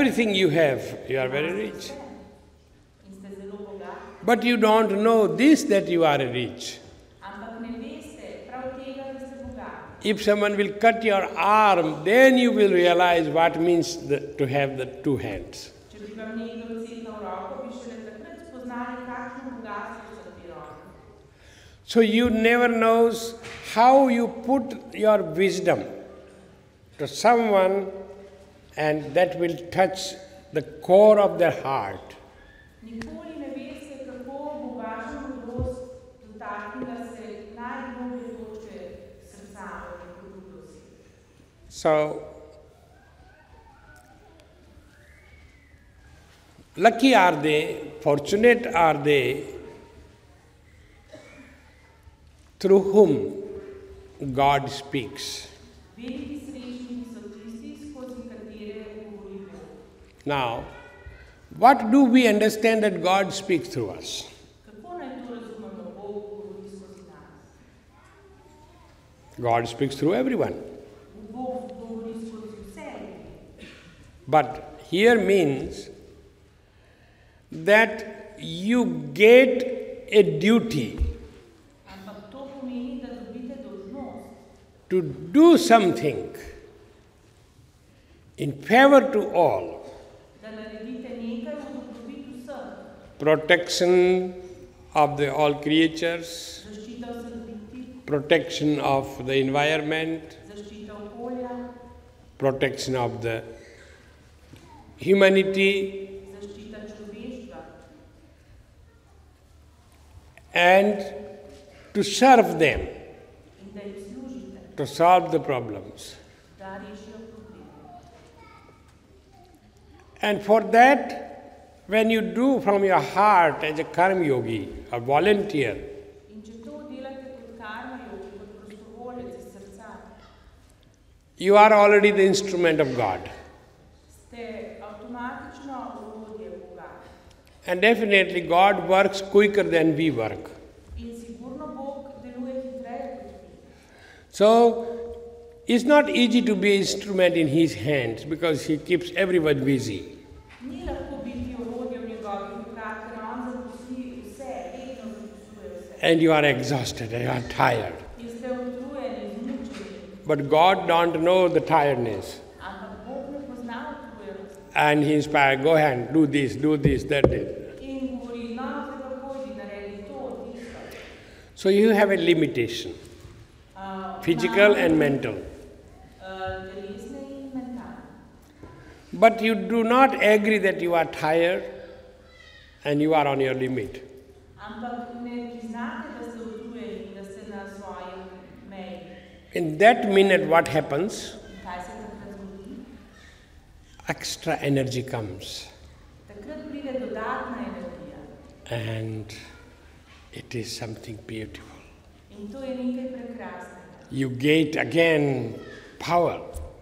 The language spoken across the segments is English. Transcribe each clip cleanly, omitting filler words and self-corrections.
everything you have, you are very rich. But you don't know this, that you are rich. If someone will cut your arm, then you will realize what means to have the two hands. So you never knows how you put your wisdom to someone, and that will touch the core of their heart. So, lucky are they, fortunate are they, through whom God speaks. Now, what do we understand that God speaks through us? God speaks through everyone. But here means that you get a duty to do something in favor to all. Protection of the all creatures, protection of the environment, protection of the humanity, and to serve them, to solve the problems. And for that, when you do from your heart as a karma yogi, a volunteer, you are already the instrument of God. And definitely God works quicker than we work. So, it's not easy to be an instrument in His hands because He keeps everyone busy. And you are exhausted, and you are tired. But God don't know the tiredness. And He inspires, go ahead, do this, that. So you have a limitation, physical and mental. But you do not agree that you are tired and you are on your limit. In that minute, what happens? Extra energy comes. And it is something beautiful. You get again power.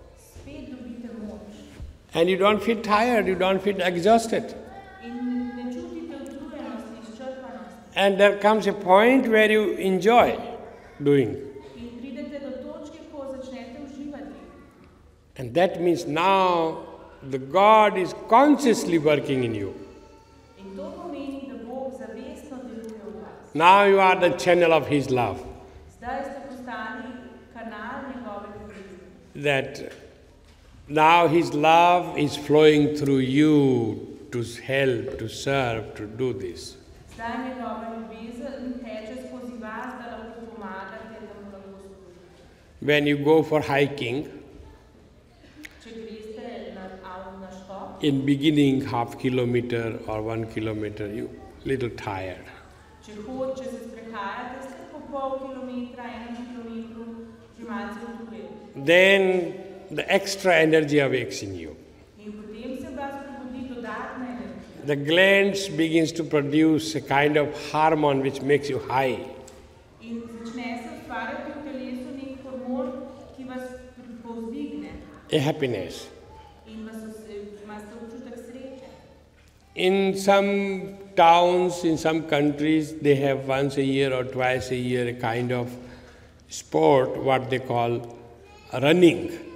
And you don't feel tired, you don't feel exhausted. And there comes a point where you enjoy doing. And that means now the God is consciously working in you. Now you are the channel of His love. That now His love is flowing through you to help, to serve, to do this. When you go for hiking, in beginning half kilometer or 1 kilometer, you little tired. Then the extra energy awakes in you. The glands begins to produce a kind of hormone which makes you high. A happiness. In some towns, in some countries, they have once a year or twice a year a kind of sport, what they call running.